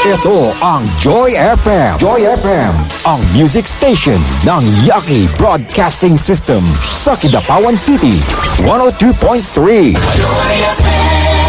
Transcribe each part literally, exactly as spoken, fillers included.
Ito ang Joy F M. Joy F M, ang music station ng Yaki Broadcasting System sa Kidapawan City. one oh two point three. Joy F M.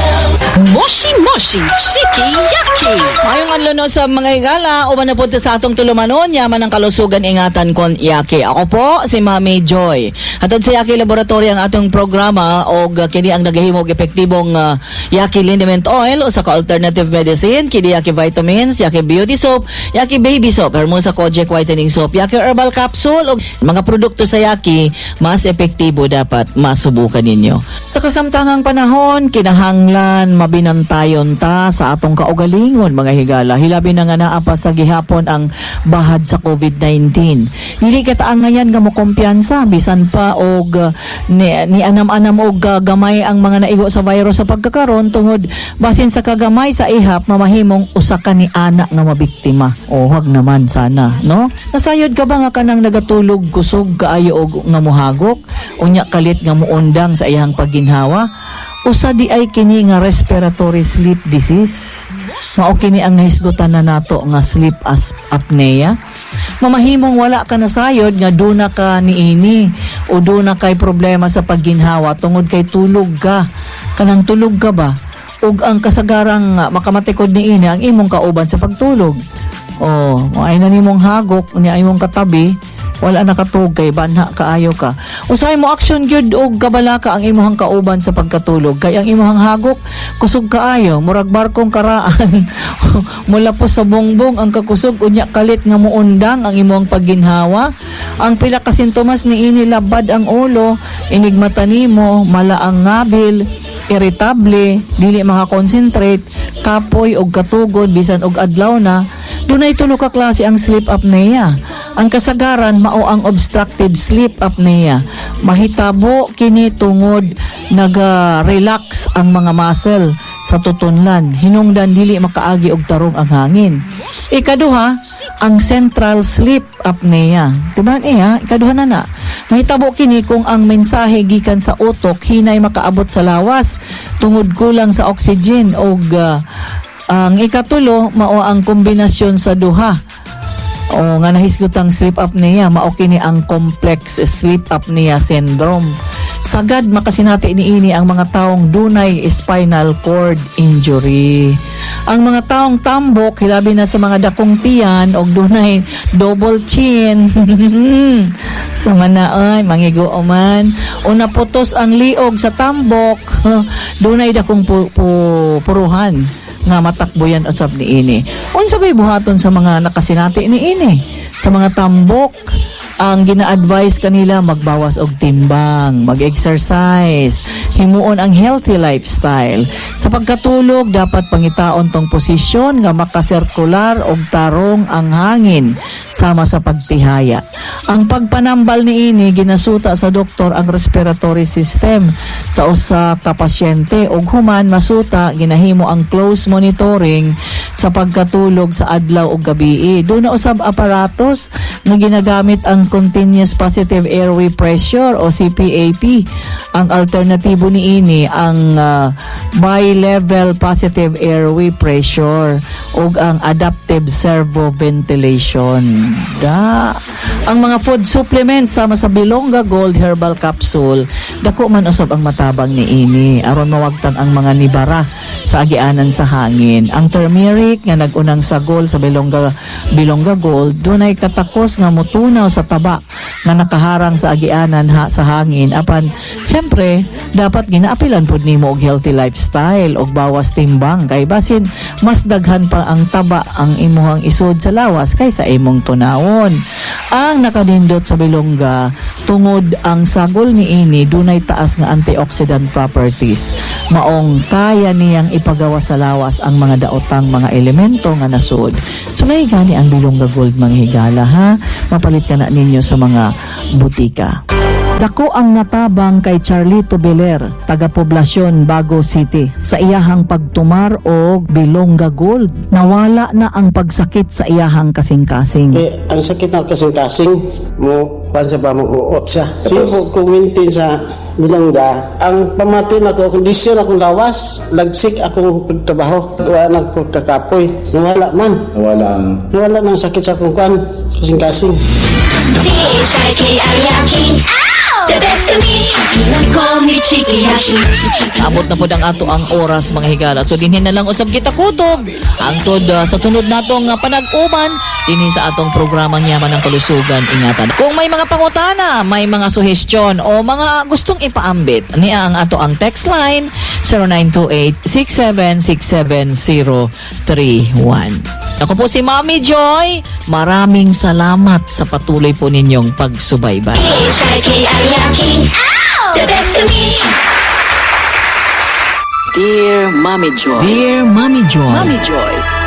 Moshi Moshi, Shiki Yaki. Mayong anlo no sa mga higala, uban na po sa atong tulumanon, yaman ang kalusugan ingatan kon Yaki. Ako po, si Mami Joy. Atod sa Yaki Laboratory ang atong programa og kini ang nagahimog epektibong uh, Yaki Liniment Oil o sa ka-alternative medicine, kini Yaki Vitamins, Yaki Beauty Soap, Yaki Baby Soap, Hermosa Kojic Whitening Soap, Yaki Herbal Capsule o mga produkto sa Yaki, mas epektibo dapat masubukan ninyo. Sa kasamtangang panahon, kinahanglan mabinantayon ta sa atong kaugalingon mga higala. Hilabi na nga naa pa sa gihapon ang bahad sa COVID nineteen. Dili kataangayan nga mo kumpiyansa bisan pa og uh, ni, ni anam-anam og uh, gamay ang mga naigo sa virus sa pagkakaron tungod basin sa kagamay sa ihap mamahimong usa ka ni ana nga mabiktima. O wag naman sana, no? Nasayod ka ba nga kanang nagatulog kusog kaayo og nga mohagok unya kalit nga muundang sa iyang pagginhawa? Usa di ay kini nga respiratory sleep disease. Mao kini ang nahisgutan na nato nga sleep as apnea. Mamahimong wala ka nasayod nga duna ka niini o duna kay problema sa pagginhawa tungod kay tulog ka. Kanang tulog ka ba? Ug ang kasagarang makamatikod niini ang imong kauban sa pagtulog. Oh, ay na nimong hagok unya imong katabi. Wala nakatugay, banha kaayo ka. Usahay mo action gyud og kabalaka ang imuhang kauban sa pagkatulog. Kay ang imuhang hagok kusog kaayo, murag barkong karaan. Mula po sa bongbong ang kakusog unya kalit nga muundang ang imuhang pagginhawa. Ang pila ka sintomas niini labad ang ulo, inigmata nimo, mala ang ngabil, irritable, dili maka-concentrate, kapoy og katugod bisan og adlaw na. Dunay tulo ka klase ang sleep apnea. Ang kasagaran mao ang obstructive sleep apnea. Mahitabo kini tungod naga-relax ang mga muscle sa tutunlan. Hinungdan dili makaagi og tarong ang hangin. Ikaduha, ang central sleep apnea. Tiban iya, ikaduha na na. Mahitabo kini kung ang mensahe gikan sa utok hinay makaabot sa lawas tungod kulang sa oxygen og uh, ang ikatulo mao ang kombinasyon sa duha. O nga nahisgutang sleep apnea, mao kini ang complex sleep apnea syndrome. Sagad makasinati niini ang mga taong dunay spinal cord injury. Ang mga taong tambok, hilabi na sa mga dakong tiyan og dunay double chin. Sa manaay, mangigo man. O naputos ang liog sa tambok, dunay dakong pu- pu- puruhan nga matakboyan usab niini. Unsa bay buhaton sa mga nakasinati niini? Sa mga tambok, ang gina-advise kanila magbawas og timbang, mag-exercise, himuon ang healthy lifestyle. Sa pagkatulog, dapat pangitaon tong posisyon nga makasirkular og tarong ang hangin sama sa pagtihaya. Ang pagpanambal niini ginasuta sa doktor ang respiratory system sa usa ka pasyente og human masuta ginahimo ang close monitoring sa pagkatulog sa adlaw ug gabi. Doon na usab aparatos nga ginagamit ang continuous positive airway pressure o C P A P. Ang alternatibo niini ang uh, bi-level positive airway pressure ug ang adaptive servo ventilation. Da. Ang mga food supplements sama sa Bilonga Gold Herbal Capsule, dako man usab ang matabang niini aron mawagtang ang mga nibara sa agianan sa hangin. Ang turmeric nga nagunang sagol sa Bilonga Bilonga Gold dunay katakos nga mutunaw sa taba nga nakaharang sa agianan ha, sa hangin. Apan syempre dapat ginaapilan pud nimo og healthy lifestyle og bawas timbang kay basin mas daghan pa ang taba ang imuhang isod sa lawas kaysa imong tunawon. Ang nakadindot sa Bilonga tungod ang sagol niini dunay taas nga antioxidant properties. Maong kaya niyang ipagawa sa lawas ang mga daotang mga elemento nga nasud. Sulay gani ang Bilonga Gold mga higala ha. Mapalit ka na ninyo sa mga butika. Dako ang natabang kay Charlito Beler, taga Poblacion, Bago City. Sa iyahang pagtumar og Bilonga Gold, nawala na ang pagsakit sa iyahang kasing-kasing. Eh, ang sakit na kasing-kasing mo, pansa ba mong uot siya. Siya po kumintin sa Bilonga, ang pamatin ako, kondisyon akong lawas, lagsik akong pagtrabaho, gawa na ako kakapoy. Nawala man. Nawala ang... Nawala ng sakit sa akong kan, kasing-kasing. C H I K I Yakin. The best of me. Call me Chiki Yashi. Abot na po ang ato ang oras mga higala. So dinhin na lang usab kita kutob. Hangtod uh, sa sunod natong uh, panag-uban dinhi sa atong programang Yaman ng Kalusugan Ingatan. Kung may mga pangutana, may mga suhestyon o mga gustong ipaambit, niya ang ato ang text line zero nine two eight, six seven six seven zero three one. Ako po si Mommy Joy. Maraming salamat sa patuloy po ninyong pagsubaybay. C H I K I Yakin. The best of me. Dear Mommy Joy. Dear Mommy Joy. Mommy Joy.